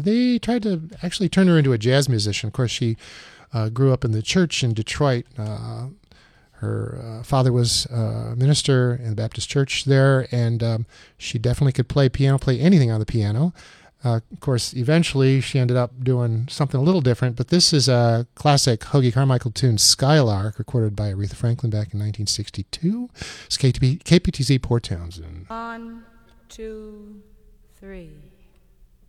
they tried to actually turn her into a jazz musician. Of course, she grew up in the church in Detroit. Her father was a minister in the Baptist church there, and she definitely could play piano, play anything on the piano. Of course, eventually she ended up doing something a little different, but this is a classic Hoagy Carmichael tune, Skylark, recorded by Aretha Franklin back in 1962. It's KPTZ Port Townsend. 1, 2, 3.